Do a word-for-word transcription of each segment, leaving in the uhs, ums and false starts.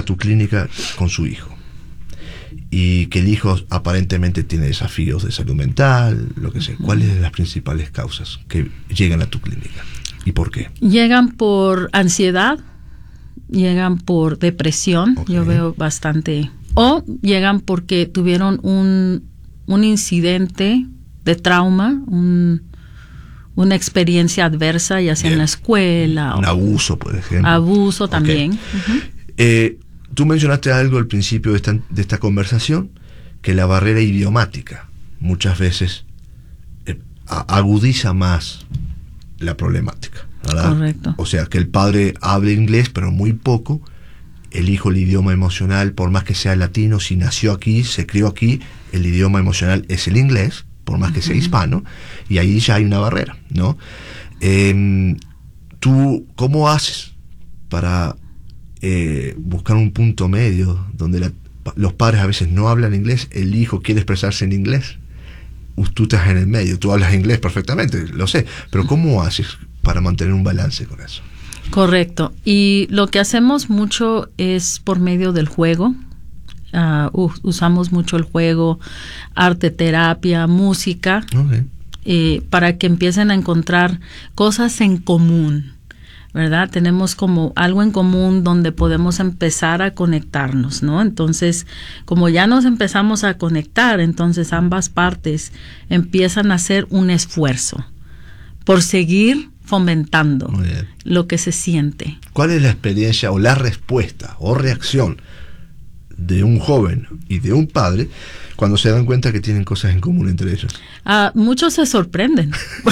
tu clínica con su hijo y que el hijo aparentemente tiene desafíos de salud mental, lo que sea, ¿cuáles son las principales causas que llegan a tu clínica y por qué? Llegan por ansiedad, llegan por depresión, okay. Yo veo bastante, o llegan porque tuvieron un, un incidente de trauma, un, una experiencia adversa, ya sea Bien. En la escuela. Un o, abuso, por ejemplo. Abuso también. Okay. Uh-huh. Eh, tú mencionaste algo al principio de esta, de esta conversación, que la barrera idiomática muchas veces eh, agudiza más la problemática, ¿verdad? Correcto. O sea, que el padre hable inglés, pero muy poco, el hijo el idioma emocional, por más que sea latino, si nació aquí, se crió aquí, el idioma emocional es el inglés, por más que sea hispano, y ahí ya hay una barrera, ¿no? Eh, ¿Tú cómo haces para eh, buscar un punto medio donde la, los padres a veces no hablan inglés, el hijo quiere expresarse en inglés? Tú estás en el medio, tú hablas inglés perfectamente, lo sé, pero ¿cómo haces para mantener un balance con eso? Correcto, y lo que hacemos mucho es por medio del juego. Uh, uh, usamos mucho el juego, arte, terapia, música, okay. eh, para que empiecen a encontrar cosas en común, ¿verdad? Tenemos como algo en común donde podemos empezar a conectarnos, ¿no? Entonces, como ya nos empezamos a conectar, entonces ambas partes empiezan a hacer un esfuerzo por seguir fomentando lo que se siente. ¿Cuál es la experiencia o la respuesta o reacción de un joven y de un padre cuando se dan cuenta que tienen cosas en común entre ellos? Uh, muchos se sorprenden.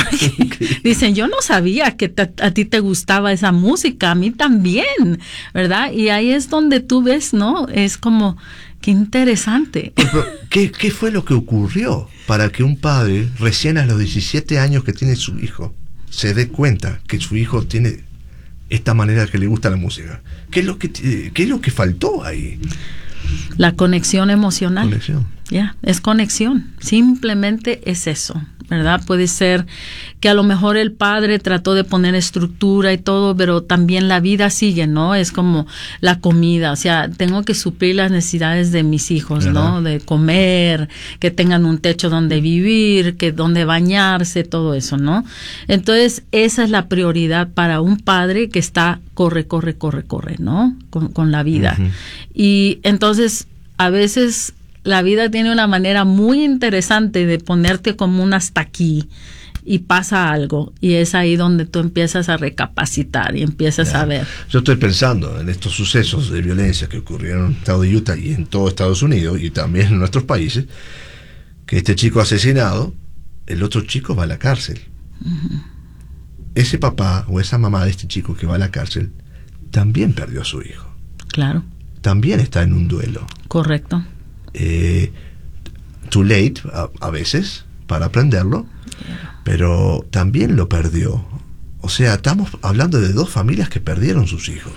Dicen, yo no sabía que te, a ti te gustaba esa música, a mí también, ¿verdad? Y ahí es donde tú ves, ¿no? Es como, qué interesante. Pero, ¿qué, ¿Qué fue lo que ocurrió para que un padre, recién a los diecisiete años que tiene su hijo, se dé cuenta que su hijo tiene esta manera que le gusta la música? ¿Qué es lo que, qué es lo que faltó ahí? La conexión emocional. Conexión. Ya, yeah, es conexión. Simplemente es eso, ¿verdad? Puede ser que a lo mejor el padre trató de poner estructura y todo, pero también la vida sigue, ¿no? Es como la comida, o sea, tengo que suplir las necesidades de mis hijos, ¿verdad? ¿No? De comer, que tengan un techo donde vivir, que donde bañarse, todo eso, ¿no? Entonces, esa es la prioridad para un padre que está corre, corre, corre, corre, ¿no? Con, con la vida. Uh-huh. Y entonces, a veces la vida tiene una manera muy interesante de ponerte como un hasta aquí y pasa algo, y es ahí donde tú empiezas a recapacitar y empiezas ya. a ver. Yo estoy pensando en estos sucesos de violencia que ocurrieron en el estado de Utah y en todo Estados Unidos y también en nuestros países, que este chico asesinado, el otro chico va a la cárcel. Uh-huh. Ese papá o esa mamá de este chico que va a la cárcel también perdió a su hijo. Claro. También está en un duelo. Correcto. Eh, too late a, a veces para aprenderlo, yeah. pero también lo perdió. O sea, estamos hablando de dos familias que perdieron sus hijos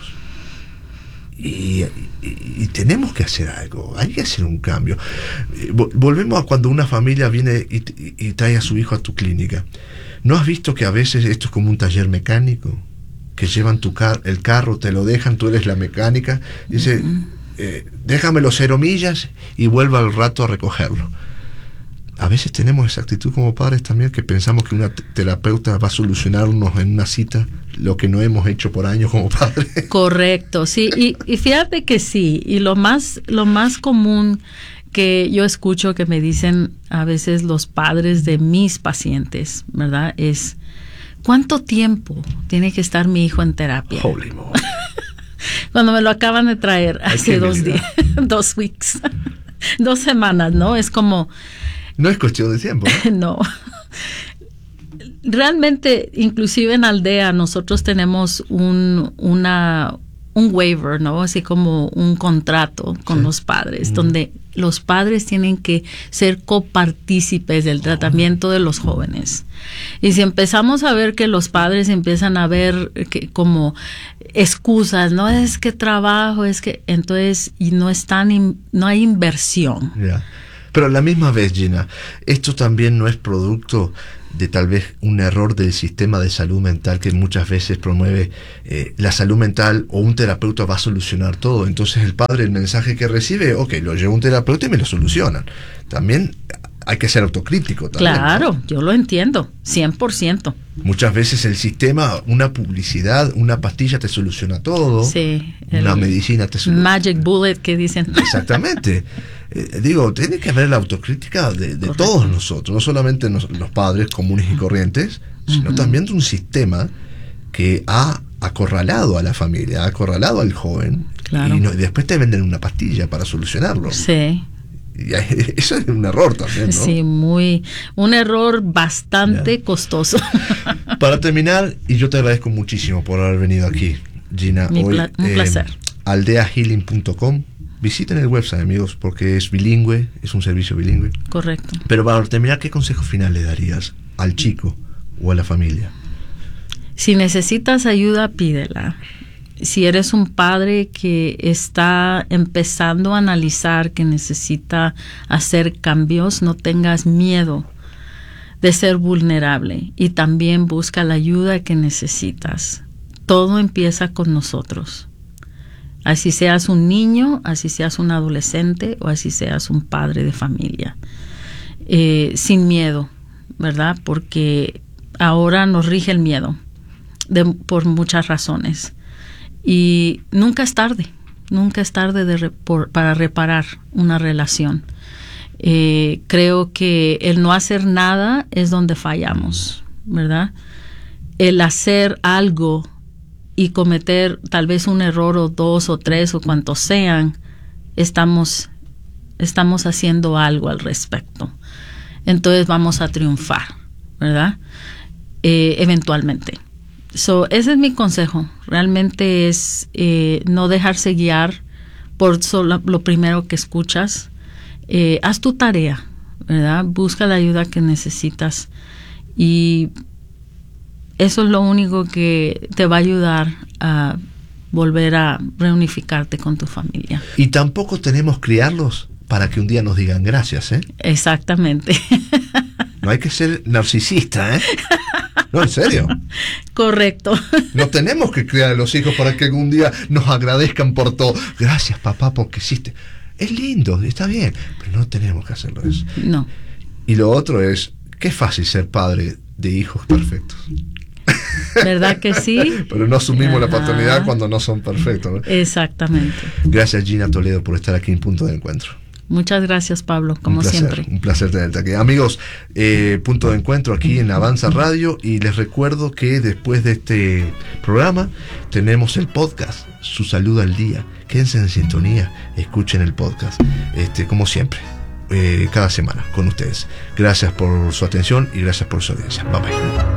y, y, y tenemos que hacer algo, hay que hacer un cambio. Volvemos a cuando una familia viene y, y, y trae a su hijo a tu clínica. ¿No has visto que a veces esto es como un taller mecánico? Que llevan tu car- el carro, te lo dejan, tú eres la mecánica, dice, uh-huh. eh, déjame los cero millas y vuelva al rato a recogerlo. A veces tenemos esa actitud como padres también, que pensamos que una t- terapeuta va a solucionarnos en una cita lo que no hemos hecho por años como padres. Correcto, sí, y, y fíjate que sí, y lo más, lo más común que yo escucho que me dicen a veces los padres de mis pacientes, ¿verdad? Es, ¿cuánto tiempo tiene que estar mi hijo en terapia? Holy moly. Cuando me lo acaban de traer hace dos días, dos weeks, dos semanas, ¿no? Es como... No es cuestión de tiempo, ¿no? No. Realmente, inclusive en Aldea, nosotros tenemos un, una, un waiver, ¿no? Así como un contrato con sí. los padres, mm. donde los padres tienen que ser copartícipes del tratamiento de los jóvenes. Y si empezamos a ver que los padres empiezan a ver que como excusas, no es que trabajo, es que entonces y no están in, no hay inversión. Yeah. Pero a la misma vez, Gina, esto también no es producto de tal vez un error del sistema de salud mental que muchas veces promueve eh, la salud mental, o un terapeuta va a solucionar todo. Entonces el padre, el mensaje que recibe, ok, lo lleva un terapeuta y me lo solucionan. También hay que ser autocrítico también, claro, ¿no? Yo lo entiendo, cien por ciento. Muchas veces el sistema, una publicidad, una pastilla te soluciona todo. Sí. Una medicina te soluciona. Magic bullet que dicen. Exactamente. Eh, digo, tiene que haber la autocrítica de, de todos nosotros, no solamente nos, los padres comunes y corrientes, sino uh-huh. también de un sistema que ha acorralado a la familia, ha acorralado al joven, claro. y, no, y después te venden una pastilla para solucionarlo. Sí. Y eso es un error también, ¿no? Sí, muy, un error bastante ya. costoso. Para terminar, y yo te agradezco muchísimo por haber venido aquí, Gina. Mi hoy, pla- un eh, placer. aldea healing punto com. Visiten el website, amigos, porque es bilingüe, es un servicio bilingüe. Correcto. Pero para terminar, ¿qué consejo final le darías al chico o a la familia? Si necesitas ayuda, pídela. Si eres un padre que está empezando a analizar que necesita hacer cambios, no tengas miedo de ser vulnerable, y también busca la ayuda que necesitas. Todo empieza con nosotros. Así seas un niño, así seas un adolescente o así seas un padre de familia. Eh, sin miedo, ¿verdad? Porque ahora nos rige el miedo de, por muchas razones. Y nunca es tarde, nunca es tarde de re, por, para reparar una relación. Eh, creo que el no hacer nada es donde fallamos, ¿verdad? El hacer algo y cometer tal vez un error o dos o tres o cuantos sean, estamos, estamos haciendo algo al respecto. Entonces vamos a triunfar, ¿verdad? Eh, eventualmente. So, ese es mi consejo. Realmente es eh, no dejarse guiar por solo lo primero que escuchas. Eh, haz tu tarea, ¿verdad? Busca la ayuda que necesitas, y eso es lo único que te va a ayudar a volver a reunificarte con tu familia. Y tampoco tenemos criarlos para que un día nos digan gracias, ¿eh? Exactamente. No hay que ser narcisista, ¿eh? No, en serio. Correcto. No tenemos que criar a los hijos para que algún día nos agradezcan por todo. Gracias, papá, porque hiciste. Es lindo, está bien, pero no tenemos que hacerlo eso. No. Y lo otro es, qué fácil ser padre de hijos perfectos. ¿Verdad que sí? Pero no asumimos Ajá. la paternidad cuando no son perfectos, ¿no? Exactamente. Gracias, Gina Toledo, por estar aquí en Punto de Encuentro. Muchas gracias, Pablo, como un placer, siempre. Un placer tenerte aquí. Amigos, eh, Punto de Encuentro aquí en Avanza Radio, y les recuerdo que después de este programa tenemos el podcast, Su Salud al Día. Quédense en sintonía, escuchen el podcast, este, como siempre, eh, cada semana con ustedes. Gracias por su atención y gracias por su audiencia. Bye bye.